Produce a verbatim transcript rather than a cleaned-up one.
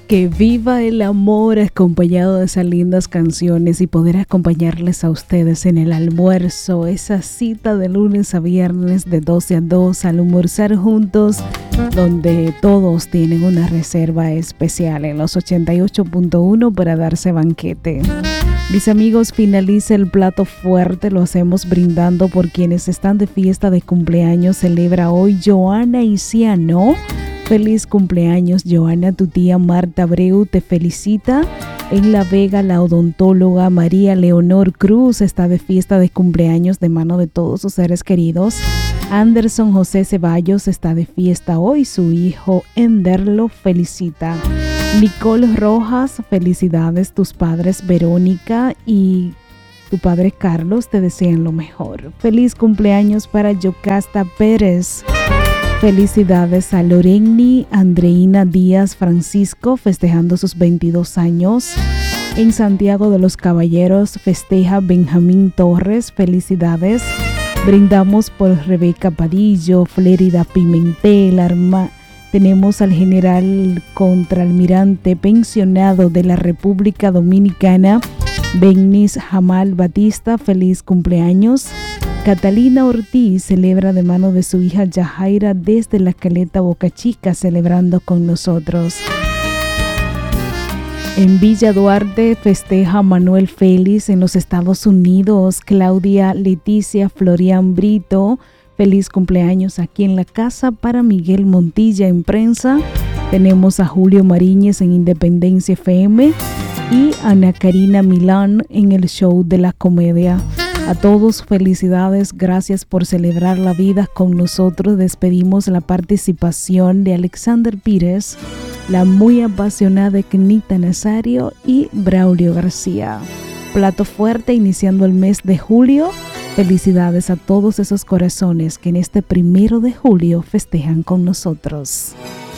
Que viva el amor acompañado de esas lindas canciones y poder acompañarles a ustedes en el almuerzo, esa cita de lunes a viernes de doce a dos al almorzar juntos, donde todos tienen una reserva especial en los ochenta y ocho punto uno para darse banquete. Mis amigos, finaliza el plato fuerte, lo hacemos brindando por quienes están de fiesta de cumpleaños. Celebra hoy Joana Isiano. Feliz cumpleaños, Joana. Tu tía Marta Abreu te felicita. En La Vega, la odontóloga María Leonor Cruz está de fiesta de cumpleaños de mano de todos sus seres queridos. Anderson José Ceballos está de fiesta hoy. Su hijo Ender lo felicita. Nicole Rojas, felicidades. Tus padres Verónica y tu padre Carlos te desean lo mejor. Feliz cumpleaños para Yocasta Pérez. Felicidades a Loreni Andreina Díaz Francisco festejando sus veintidós años. En Santiago de los Caballeros festeja Benjamín Torres. Felicidades. Brindamos por Rebeca Padillo, Flérida Pimentel, Arma. Tenemos al general contraalmirante pensionado de la República Dominicana, Benis Jamal Batista. Feliz cumpleaños. Catalina Ortiz celebra de mano de su hija Yajaira desde la Caleta Boca Chica, celebrando con nosotros. En Villa Duarte festeja Manuel Félix. En los Estados Unidos, Claudia Leticia Florian Brito. Feliz cumpleaños aquí en la casa para Miguel Montilla en prensa. Tenemos a Julio Mariñez en Independencia F M y Ana Karina Milán en el show de la comedia. A todos felicidades, gracias por celebrar la vida con nosotros. Despedimos la participación de Alexander Pires, la muy apasionada Knita Nazario y Braulio García. Plato fuerte iniciando el mes de julio. Felicidades a todos esos corazones que en este primero de julio festejan con nosotros.